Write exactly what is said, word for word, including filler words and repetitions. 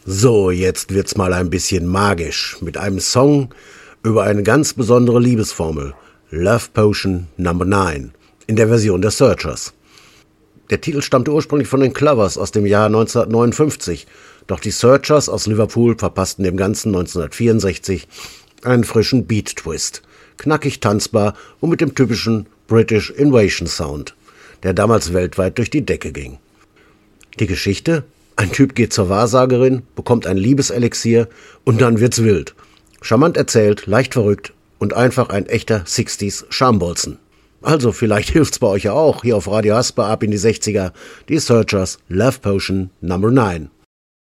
So, jetzt wird's mal ein bisschen magisch mit einem Song über eine ganz besondere Liebesformel, Love Potion Number neun, in der Version der Searchers. Der Titel stammte ursprünglich von den Clovers aus dem Jahr neunzehnhundertneunundfünfzig, doch die Searchers aus Liverpool verpassten dem Ganzen neunzehnhundertvierundsechzig einen frischen Beat-Twist, knackig tanzbar und mit dem typischen British Invasion Sound, der damals weltweit durch die Decke ging. Die Geschichte? Ein Typ geht zur Wahrsagerin, bekommt ein Liebeselixier und dann wird's wild. Charmant erzählt, leicht verrückt und einfach ein echter sechziger Schambolzen. Also vielleicht hilft's bei euch ja auch, hier auf Radio Hasper ab in die sechziger, die Searchers Love Potion Number neun.